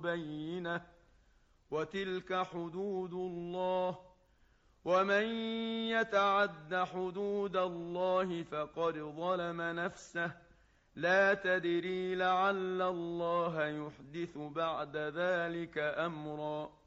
بينة وتلك حدود الله ومن يتعد حدود الله فقد ظلم نفسه لا تدري لعل الله يحدث بعد ذلك أمرا